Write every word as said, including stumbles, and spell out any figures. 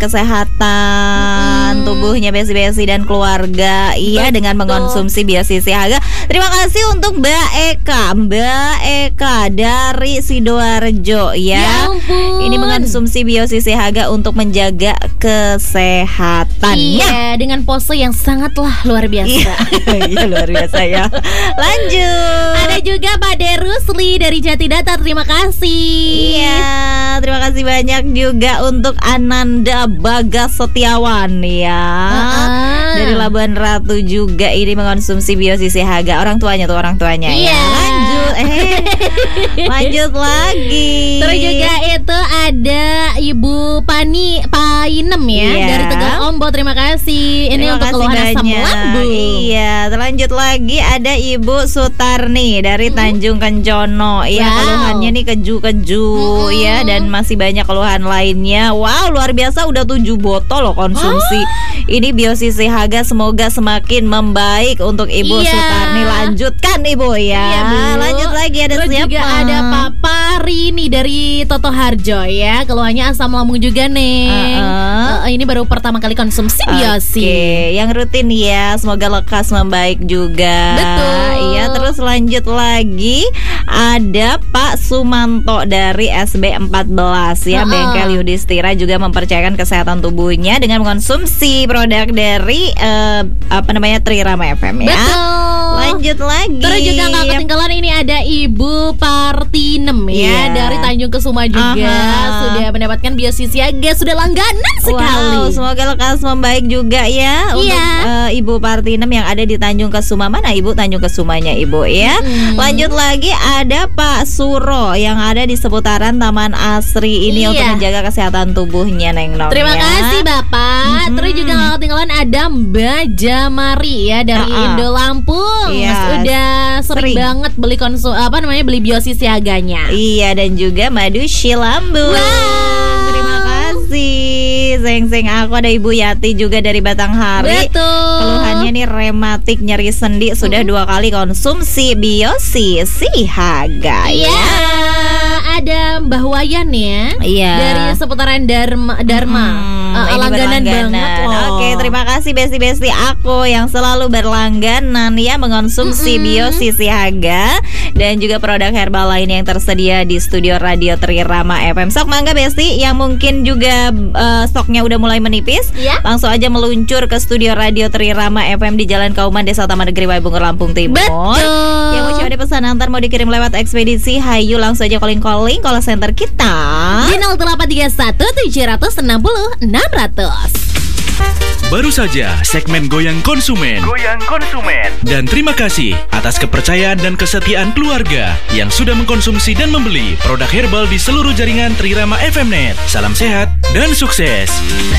kesehatan hmm. tubuhnya Besti-Besti dan keluarga. Iya, dengan mengkonsumsi Biosisi Haga. Terima kasih untuk Mbak Eka, Mbak Eka dari Sidoarjo ya. Ya ampun. Ini mengkonsumsi Biosisi Haga untuk menjaga kesehatannya. Iya, dengan pose yang sangatlah luar biasa. Iya, luar biasa ya. Lanjut. Ada juga Pak Derusli dari Jatidata, terima kasih. Iya, terima kasih banyak juga untuk Ananda Bagas Setiawan ya. Uh-uh. Dari Labuan Ratu juga ini mengkonsumsi Biosisi Haga. Orang tuanya tuh orang tuanya iya. ya. Lanjut, eh, lanjut lagi. Terus juga itu ada Ibu Pani Painem ya, iya. dari Tegal Ombo, terima kasih. Ini terima untuk keluhan asam lambung. Iya, terlanjut lagi ada Ibu Sutarni dari Tanjung Kencono. Iya, wow. Keluhannya nih keju-keju hmm. ya, dan masih banyak keluhan lainnya. Wow, luar biasa, udah tujuh botol loh konsumsi. Oh. Ini Biosisi Haga, semoga semakin membaik untuk Ibu iya. Sutarni. Lanjutkan Ibu ya. Iya, lanjut lagi ada terus siapa? Juga ada Papa Rini dari Toto Harjo ya. Keluhannya asam lambung juga nih. Uh-uh. Uh, ini baru pertama kali konsumsi Biosi. Oke, yang rutin ya, semoga lekas membaik juga. Betul. Iya, terus lanjut lagi ada Pak Sumanto dari S B empat belas ya, uh-uh. Bengkel Yudhistira, juga mempercayakan kesehatan tubuhnya dengan mengkonsumsi produk dari uh, apa namanya Trirama F M ya. Betul. Lanjut lagi. Terus juga gak ketinggalan ini ada Ibu Partinem ya, yeah. dari Tanjung Kesuma juga. Uh-huh. Sudah mendapatkan Biosisi Haga, sudah langganan sekali. Wow, semoga lekas membaik juga ya. Untuk yeah. uh, Ibu Partinem yang ada di Tanjung Kesuma. Mana Ibu Tanjung Kesumanya Ibu ya. hmm. Lanjut lagi ada Pak Suro yang ada di seputaran Taman Asri ini, yeah. untuk menjaga kesehatan tubuhnya Neng Nom. Terima ya. kasih Bapak. hmm. Terus juga gak ketinggalan ada Mbak Jamari ya, dari uh-uh. Indo Lampung. Yes. Udah sering, sering banget beli konsum apa namanya beli Biosisi Haganya. Iya, dan juga Madu Shilambu. Wow. Terima kasih. Seng-seng aku ada Ibu Yati juga dari Batanghari. Betul. Keluhannya nih rematik, nyeri sendi, sudah hmm. dua kali konsumsi Biosisi Haga. Iya. Yeah. Ada Mbah Wayan ya. Iya. Dari seputaran Dharma Dharma. Hmm. Uh, langganan banget loh. Oke, terima kasih besti-besti aku yang selalu berlangganan ya mengonsumsi mm-hmm. Biosisi Haga dan juga produk herbal lain yang tersedia di studio Radio Trirama F M. Sok mangga besti yang mungkin juga uh, stoknya udah mulai menipis, yeah. langsung aja meluncur ke studio Radio Trirama F M di Jalan Kauman, Desa Taman Negeri Waibungur, Lampung Timur. Betul. Yang mau coba pesan antar mau dikirim lewat ekspedisi, hayu langsung aja calling-calling call center kita di nol delapan tiga satu tujuh enam nol enam ratus. Baru saja segmen Goyang Konsumen. Goyang Konsumen. Dan terima kasih atas kepercayaan dan kesetiaan keluarga yang sudah mengkonsumsi dan membeli produk herbal di seluruh jaringan Trirama F M Net. Salam sehat dan sukses.